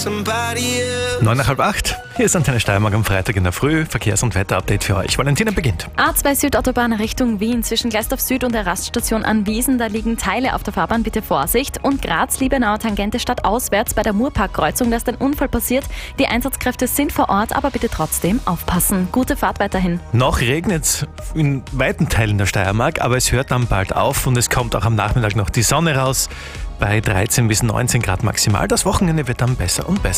somebody else. 7:09. Hier ist Antenne Steiermark am Freitag in der Früh. Verkehrs- und Wetterupdate für euch. Valentina beginnt. A2 Südautobahn Richtung Wien zwischen Gleisdorf Süd und der Raststation an Wiesen. Da liegen Teile auf der Fahrbahn, bitte Vorsicht. Und Graz-Liebenauer Tangente stadtauswärts bei der Murparkkreuzung. Da ist ein Unfall passiert. Die Einsatzkräfte sind vor Ort, aber bitte trotzdem aufpassen. Gute Fahrt weiterhin. Noch regnet es in weiten Teilen der Steiermark, aber es hört dann bald auf und es kommt auch am Nachmittag noch die Sonne raus. Bei 13 bis 19 Grad maximal. Das Wochenende wird dann besser und besser.